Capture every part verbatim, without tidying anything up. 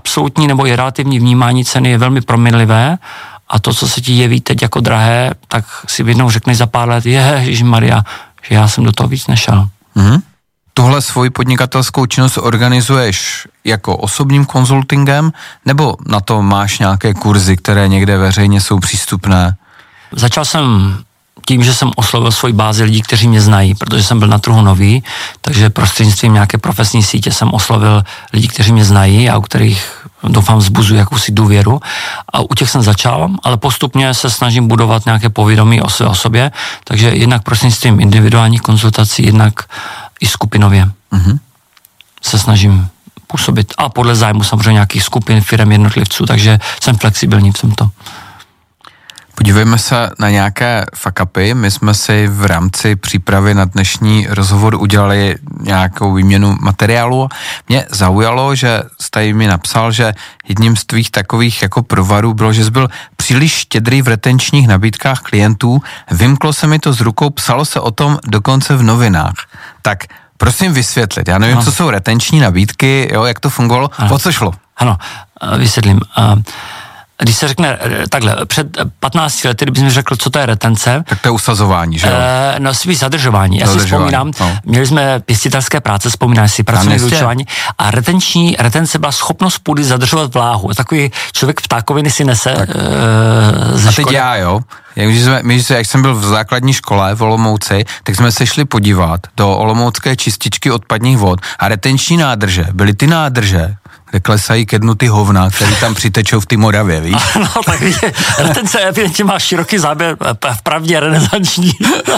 absolutní nebo i relativní vnímání ceny je velmi proměnlivé a to, co se ti jeví teď jako drahé, tak si jednou řekneš za pár let, ježišmarja, že já jsem do toho víc nešel. Mm-hmm. Tuhle svoji podnikatelskou činnost organizuješ jako osobním konzultingem, nebo na to máš nějaké kurzy, které někde veřejně jsou přístupné? Začal jsem tím, že jsem oslovil svoji bázi lidí, kteří mě znají, protože jsem byl na trhu nový, takže prostřednictvím nějaké profesní sítě jsem oslovil lidi, kteří mě znají a u kterých doufám vzbuzuji jakousi důvěru. A u těch jsem začal, ale postupně se snažím budovat nějaké povědomí o své osobě, takže jednak prostřednictvím individuálních konzultací, jednak i skupinově mm-hmm. se snažím působit. A podle zájmu samozřejmě nějakých skupin, firem, jednotlivců, takže jsem flexibilní v tomto. Podívejme se na nějaké fuck-upy. My jsme si v rámci přípravy na dnešní rozhovor udělali nějakou výměnu materiálu. Mě zaujalo, že jste mi napsal, že jedním z tvých takových jako provarů bylo, že jsi byl příliš štědrý v retenčních nabídkách klientů. Vymklo se mi to z rukou, psalo se o tom dokonce v novinách. Tak prosím vysvětlit. Já nevím, no. co jsou retenční nabídky, jo, jak to fungovalo, ano. O co šlo? Ano, vysvětlím. Když se řekne takhle, před patnácti lety, kdybych mi řekl, co to je retence. Tak to je usazování, že jo? E, no, spíš zadržování. Já zadržování, si vzpomínám, no. Měli jsme pěstitelské práce, vzpomínáš si, pracovní vyučování a retenční, retence byla schopnost půdy zadržovat vláhu. Takový člověk ptákoviny si nese e, ze A teď školy. já, jo? Jak, jsme, my, jak jsem byl v základní škole v Olomouci, tak jsme se šli podívat do olomoucké čističky odpadních vod a retenční nádrže, byly ty nádrže, kde klesají ke dnu ty hovna, které tam přitečou v té Moravě, víš? No, tak víš, retence evidentně má široký záběr, vpravdě renesanční.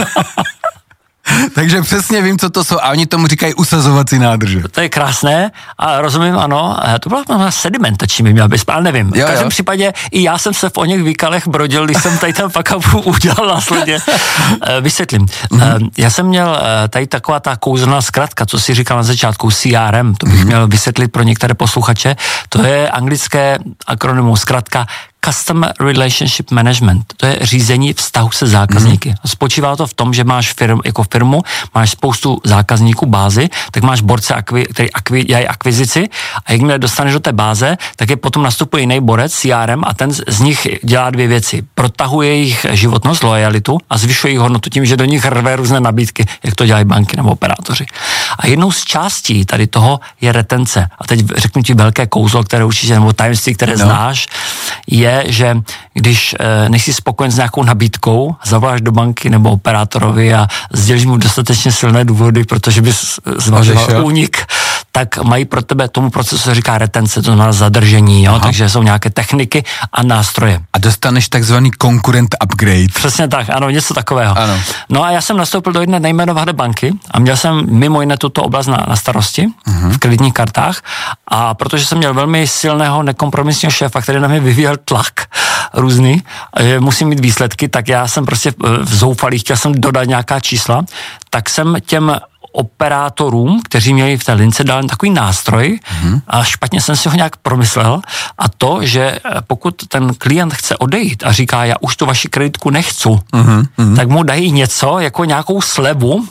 Takže přesně vím, co to jsou. A oni tomu říkají usazovací nádrže. To je krásné a rozumím, ano. To byla sedimentační, by měla být, ale nevím. Jo, v každém jo. případě i já jsem se v o něch výkalech brodil, když jsem tady ten fuck-up udělal následně. Vysvětlím. Mm-hmm. Já jsem měl tady taková ta kouzelná zkratka, co si říkal na začátku, C R M, to bych mm-hmm. měl vysvětlit pro některé posluchače. To je anglické akronymu zkratka Customer Relationship Management, to je řízení vztahu se zákazníky. Mm. Spočívá to v tom, že máš firm, jako firmu, máš spoustu zákazníků, bázy, tak máš borce, akvi, který akvi, dělají akvizici a jakmile dostaneš do té báze, tak je potom nastupuje jiný borec, C R M, a ten z nich dělá dvě věci. Protahuje jejich životnost, lojalitu a zvyšuje jejich hodnotu tím, že do nich rve různé nabídky, jak to dělají banky nebo operátoři. A jednou z částí tady toho je retence. A teď řeknu ti velké kouzlo, které určitě, nebo tajemství, které no. znáš, je, že když e, nejsi spokojen s nějakou nabídkou, zavoláš do banky nebo operátorovi a sdělíš mu dostatečně silné důvody, protože bys zvažoval únik, tak mají pro tebe, tomu procesu se říká retence, to znamená zadržení, jo? Takže jsou nějaké techniky a nástroje. A dostaneš takzvaný konkurent upgrade. Přesně tak, ano, něco takového. Ano. No a já jsem nastoupil do jedné nejmenované banky a měl jsem mimo jiné tuto oblast na, na starosti uh-huh. v kreditních kartách a protože jsem měl velmi silného nekompromisního šéfa, který na mě vyvíjel tlak různý, že musím mít výsledky, tak já jsem prostě v zoufalý, chtěl jsem dodat nějaká čísla, tak jsem těm operátorům, kteří měli v té lince, dal takový nástroj mm-hmm. a špatně jsem si ho nějak promyslel a to, že pokud ten klient chce odejít a říká, já už tu vaši kreditku nechci, mm-hmm. tak mu dají něco, jako nějakou slevu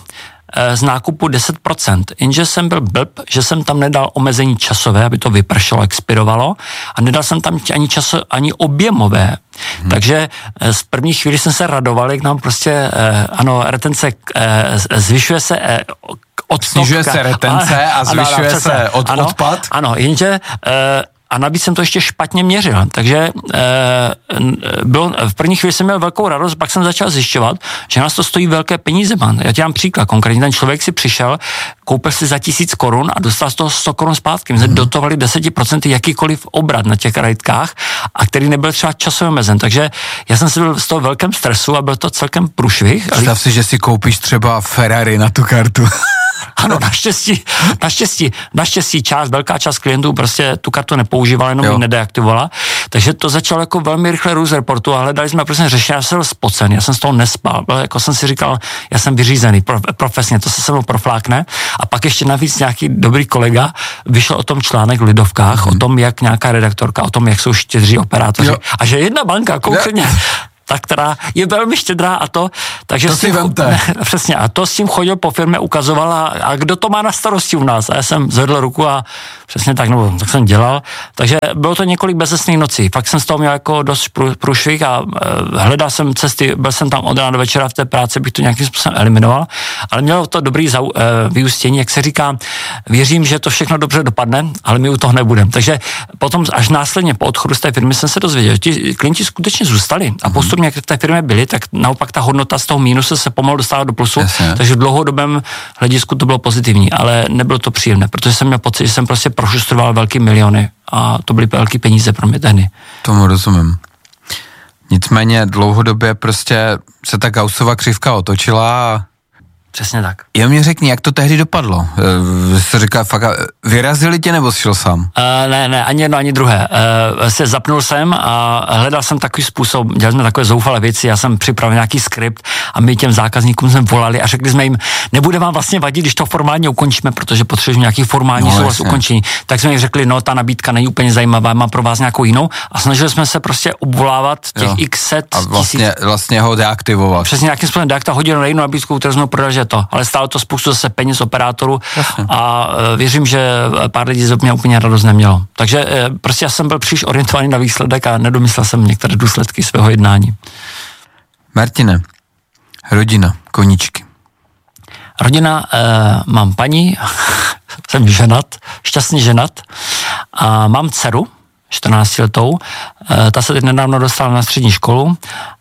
z nákupu deset procent. Jenže jsem byl blb, že jsem tam nedal omezení časové, aby to vypršelo, expirovalo a nedal jsem tam ani časo, ani objemové. Hmm. Takže z první chvíli jsem se radoval, jak nám prostě, ano, retence zvyšuje se odtok. Snižuje se retence a, a zvyšuje ano, se od, ano, odpad. Ano, jenže a navíc jsem to ještě špatně měřil, takže e, bylo, v první chvíli jsem měl velkou radost, pak jsem začal zjišťovat, že nás to stojí velké peníze, man. Já ti dám příklad, konkrétně ten člověk si přišel, koupil si za tisíc korun a dostal z toho sto korun zpátky. My jsme mm. dotovali deset procent jakýkoliv obrat na těch kreditkách, a který nebyl třeba časově omezen, takže já jsem si byl z toho velkém stresu a byl to celkem průšvih. Představ si, že si koupíš třeba Ferrari na tu kartu. Ano, naštěstí, naštěstí, naštěstí část, velká část klientů prostě tu kartu nepoužívala, jenom ji nedeaktivovala, takže to začalo jako velmi rychle růst reportu a hledali jsme prostě řešení, já jsem byl spocen, já jsem z toho nespal, byl, jako jsem si říkal, já jsem vyřízený prof, profesně, to se se mnou proflákne a pak ještě navíc nějaký dobrý kolega vyšel o tom článek v Lidovkách, mm-hmm. o tom, jak nějaká redaktorka, o tom, jak jsou štědří operátoři jo. a že jedna banka konkrétně ta, která je velmi štědrá a to, takže to s tím, si vemte. Přesně, a to s tím chodil po firmě, ukazoval a, a kdo to má na starosti u nás. A já jsem zvedl ruku a přesně tak, nebo tak jsem dělal. Takže bylo to několik bezesných nocí. Fakt jsem z toho měl jako dost průšvih a e, hledal jsem cesty, byl jsem tam od rána do večera v té práci, bych to nějakým způsobem eliminoval, ale mělo to dobrý zau, e, vyústění, jak se říká, věřím, že to všechno dobře dopadne, ale my u toho nebudeme. Takže potom až následně po odchodu z té firmy jsem se dozvěděl, že ti klienti skutečně zůstali a postupně, jak v té firmě byli, tak naopak ta hodnota z toho mínusu se pomalu dostala do plusu, Jasně. takže v dlouhodobém hledisku to bylo pozitivní, ale nebylo to příjemné, protože jsem měl pocit, že jsem prostě prošustroval velký miliony a to byly velké peníze pro mě tehdy. Tomu rozumím. Nicméně dlouhodobě prostě se ta Gaussova křivka otočila a přesně tak. Já mě řekni, jak to tehdy dopadlo? Jsi říkal, fakt, vyrazili tě nebo jsi šel sám? Uh, ne, ne, ani jedno, ani druhé. Uh, se zapnul jsem a hledal jsem takový způsob, dělali jsme takové zoufalé věci, já jsem připravil nějaký skript a my těm zákazníkům jsme volali a řekli jsme jim, nebude vám vlastně vadit, když to formálně ukončíme, protože potřebujeme nějaký formální no, souhlas ukončení. Tak jsme jim řekli, no ta nabídka není úplně zajímavá, mám pro vás nějakou jinou a snažili jsme se prostě obvolávat těch jo. x set a vlastně, tisíc. vlastně ho deaktivovat. Přesně nějakým způsobem deaktivovat, hodil na jinou nabídku, kterou jsme prodali, to, ale stálo to spoustu zase peněz operátorů a e, věřím, že pár lidí z mě úplně radost nemělo. Takže e, prostě já jsem byl příliš orientovaný na výsledek a nedomyslel jsem některé důsledky svého jednání. Martine, rodina, koníčky. Rodina, e, mám paní, jsem ženat, šťastný ženat a mám dceru, čtrnáctiletou, e, ta se teď nedávno dostala na střední školu.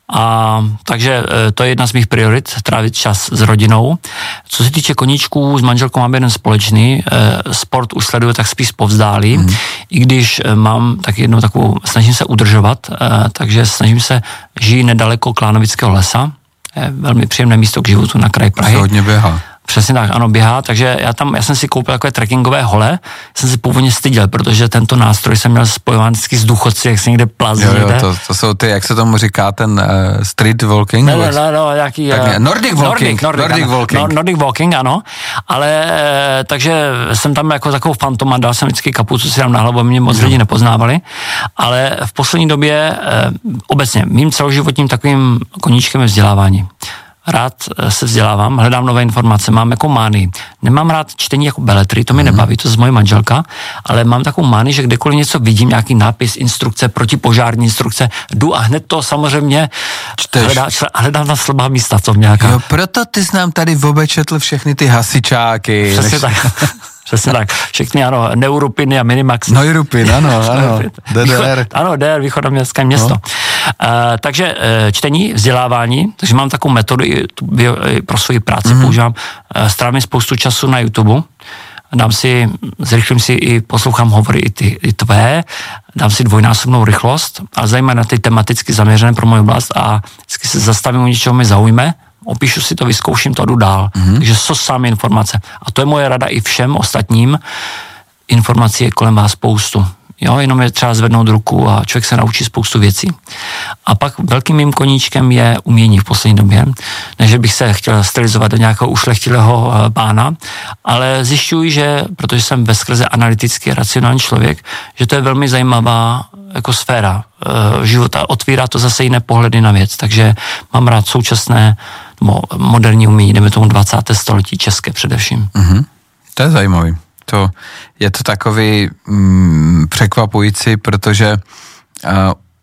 A takže to je jedna z mých priorit, trávit čas s rodinou. Co se týče koníčků, s manželkou mám jeden společný, sport už sleduju tak spíš povzdálí, mm. i když mám tak jednou takovou, snažím se udržovat, takže snažím se žít nedaleko Klánovického lesa, je velmi příjemné místo k životu na kraji Prahy. To se hodně běhá. Přesně tak, ano, běhá, takže já tam, já jsem si koupil takové trekkingové hole, jsem si původně styděl, protože tento nástroj jsem měl spojován vždycky s důchodci, jak se někde plazí. Jo, jo, to, to jsou ty, jak se tomu říká, ten uh, street walking? No, no, no, no jaký... Tak ne, Nordic walking. Nordic, Nordic, Nordic walking. No, Nordic walking, ano, ale takže jsem tam jako takovou fantoma, dal jsem vždycky kapucu si dám na hlavu, mě moc no. lidi nepoznávali, ale v poslední době obecně mým celoživotním takovým koníčkem je vzdělávání. Rád se vzdělávám, hledám nové informace, mám jako mánii. Nemám rád čtení jako beletry, to mi nebaví, to je moje manželka, ale mám takovou mánii, že kdekoliv něco vidím, nějaký nápis, instrukce, protipožární instrukce, jdu a hned to samozřejmě hledá, hledám na slabá místa, co nějaká. Jo, proto ty jsi nám tady vobečetl všechny ty hasičáky. Přesně než... tak. Přesně tak. Všechny, ano, Neurupiny a Minimax. Neurupin, ano, ano. D D R. Ano, D D R, východoměstské město. No. Uh, takže uh, čtení, vzdělávání, takže mám takovou metodu i, i pro svoji práci, mm. používám, uh, strávím spoustu času na YouTube, dám si, zrychlím si i, poslouchám hovory i, ty, i tvé, dám si dvojnásobnou rychlost, ale zajímavé na ty tematicky zaměřené pro moji oblast a vždycky se zastavím u něčeho, mi zaujme, opíšu si to, vyzkouším to a jdu dál. Mm-hmm. Takže jsou samé informace. A to je moje rada i všem ostatním. Informací je kolem vás spoustu. Jo, jenom je třeba zvednout ruku a člověk se naučí spoustu věcí. A pak velkým mým koníčkem je umění v poslední době. Ne, že bych se chtěl stylizovat do nějakého ušlechtilého pána, ale zjišťuji, že, protože jsem veskrze analytický, racionální člověk, že to je velmi zajímavá jako sféra e, života. Otvírá to zase jiné pohledy na věc. Takže mám rád současné mo, moderní umění, jdeme tomu dvacátého století, české především. Mm-hmm. To je zajímavý. To, je to takový mm, překvapující, protože uh,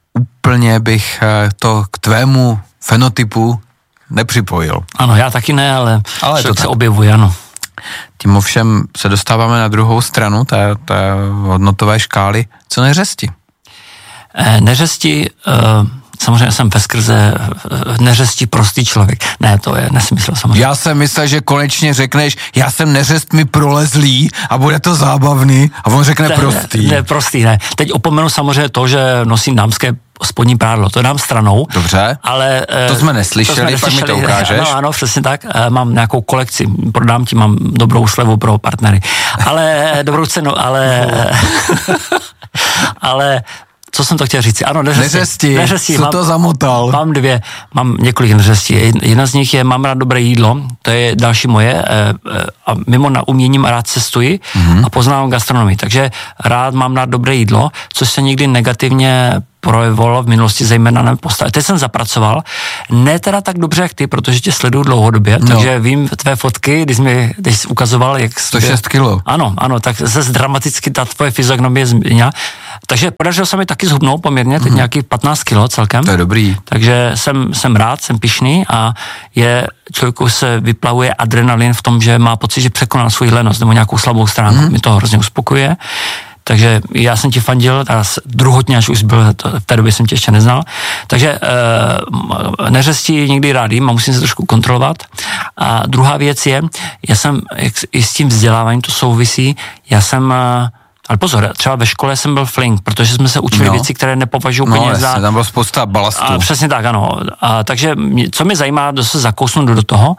úplně bych uh, to k tvému fenotypu nepřipojil. Ano, já taky ne, ale, ale to se tak objevuje, ano. Tím ovšem se dostáváme na druhou stranu té, té hodnotové škály. Co neřesti? Eh, neřesti... Uh... Samozřejmě jsem veskrze neřesti prostý člověk. Ne, to je nesmysl samozřejmě. Já jsem myslel, že konečně řekneš, já jsem neřest mi prolezlý a bude to zábavný a on řekne ne, prostý. Ne, ne, prostý, ne. Teď opomenu samozřejmě to, že nosím dámské spodní prádlo, to dám stranou. Dobře, ale, to jsme neslyšeli, to jsme neslyšeli, pak mi to ukážeš. Ano, ano, přesně tak, mám nějakou kolekci, prodám ti, mám dobrou slevu pro partnery. Ale, dobrou cenu, ale... ale... Co jsem to chtěl říct? Ano, neřesti. Neřesti, neřesti. co mám, to zamotal? Mám dvě, mám několik neřestí. Jedna z nich je, mám rád dobré jídlo, to je další moje, a mimo na uměním rád cestuji mm-hmm. a poznávám gastronomii, takže rád mám rád dobré jídlo, což se nikdy negativně projevovalo v minulosti zejména na postavě. Teď jsem zapracoval, ne teda tak dobře jak ty, protože tě sleduju dlouhodobě, no. Takže vím tvé fotky, když jsi mi teď ukazoval, jak... sto šest kilo. Ano, ano, tak zase dramaticky ta tvoje fyziognomie změnila. Takže podařilo se mi taky zhubnout poměrně, teď mm. nějakých patnáct kilo celkem. To je dobrý. Takže jsem, jsem rád, jsem pyšný a je, člověku se vyplavuje adrenalin v tom, že má pocit, že překonal svou lenost nebo nějakou slabou stránku. Mm. Mi to hrozně uspokojuje. Takže já jsem ti fandil, druhotně, až už byl, to, v té době jsem tě ještě neznal. Takže e, neřesti někdy rád jím a musím se trošku kontrolovat. A druhá věc je, já jsem, jak, i s tím vzděláváním to souvisí, já jsem... Ale pozor, třeba ve škole jsem byl flink, protože jsme se učili no. věci, které nepovažuji úplně no, za... No, tam bylo spousta balastů. A přesně tak, ano. A, takže co mě zajímá, to se zakousnu do toho,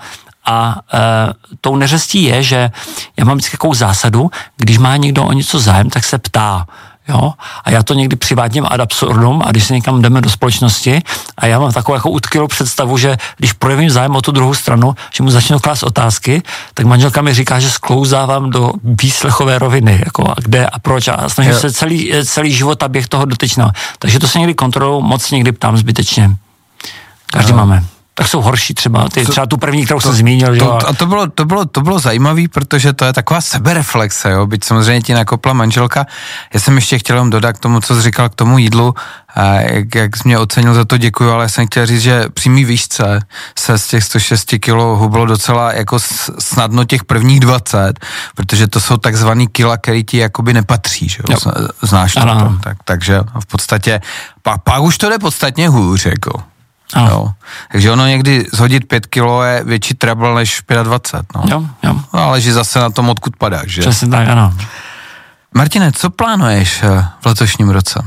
a e, tou neřestí je, že já mám vždycky takovou zásadu, když má někdo o něco zájem, tak se ptá. Jo? A já to někdy přivádím ad absurdum a když se někam jdeme do společnosti a já mám takovou jako utkylou představu, že když projevím zájem o tu druhou stranu, že mu začnu klást otázky, tak manželka mi říká, že sklouzávám do výslechové roviny, jako a kde a proč a snažím jo. se celý, celý život a běh toho dotyčného. Takže to se někdy kontroluju, moc někdy ptám zbytečně. Každý jo. máme. Tak jsou horší třeba, ty, třeba tu první, kterou to, jsem zmínil. Že? To, a to bylo, to bylo, to bylo zajímavé, protože to je taková sebereflexe, jo, byť samozřejmě ti nakopla manželka. Já jsem ještě chtěl jenom dodat k tomu, co jsi říkal k tomu jídlu, a jak, jak jsi mě ocenil, za to děkuju, ale já jsem chtěl říct, že při mý výšce se z těch sto šest kilo hublo docela jako snadno těch prvních dvacet, protože to jsou takzvaný kila, který ti jakoby nepatří, že jo, znáš to tam, tak, takže v podstatě, pak, pak už to jde podstatně hůř, jako. Jo. Takže ono někdy zhodit pět kilo je větší trouble než dvacet pět, no. Jo, jo. No, ale že zase na tom, odkud padáš, že? Přesně tak, ano. Martine, co plánuješ v letošním roce?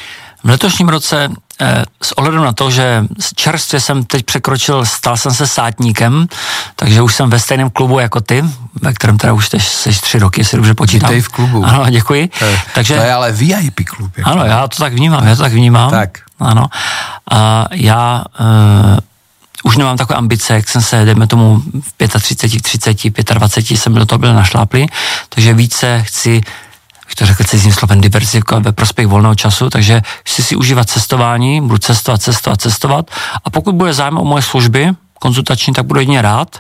V letošním roce eh, s ohledem na to, že čerstvě jsem teď překročil, stal jsem se sátníkem, takže už jsem ve stejném klubu jako ty, ve kterém teda už teď seš tři roky, jestli dobře počítám. Vítej v klubu. Ano, děkuji. To je, takže, to je ale V I P klub. Jako. Ano, já to tak vnímám, já to tak vnímám. Tak. Ano. A já uh, už nemám takové ambice, jak jsem se, dejme tomu, v třicet pět, třicet, dvacet pět jsem do toho byl našláplý, takže více chci, jak to řekl cizím slovem, diverzifikovat ve prospěch volného času, takže chci si užívat cestování, budu cestovat, cestovat, cestovat a pokud bude zájem o moje služby konzultační, tak budu jedině rád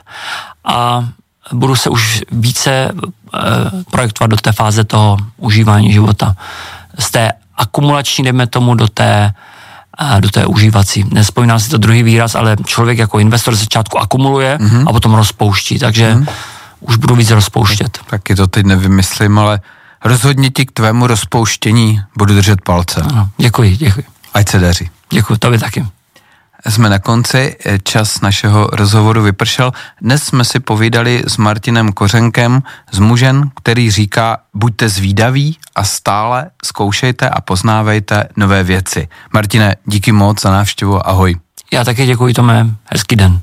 a budu se už více uh, projektovat do té fáze toho užívání života. Z té akumulační, dejme tomu, do té do té užívací. Nespomínám si to druhý výraz, ale člověk jako investor z začátku akumuluje mm-hmm. a potom rozpouští, takže mm-hmm. už budu víc rozpouštět. Taky to teď nevymyslím, ale rozhodně ti k tvému rozpouštění budu držet palce. Ano, děkuji, děkuji. Ať se daří. Děkuji, tobě taky. Jsme na konci, čas našeho rozhovoru vypršel. Dnes jsme si povídali s Martinem Kořenkem, s mužem, který říká, buďte zvídaví a stále zkoušejte a poznávejte nové věci. Martine, díky moc za návštěvu, ahoj. Já taky děkuji, Tome, hezký den.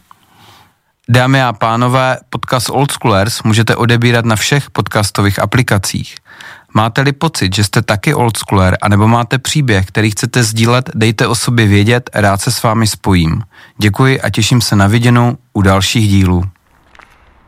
Dámy a pánové, podcast Old Schoolers můžete odebírat na všech podcastových aplikacích. Máte-li pocit, že jste taky oldschooler, anebo máte příběh, který chcete sdílet, dejte o sobě vědět, rád se s vámi spojím. Děkuji a těším se na viděnou u dalších dílů.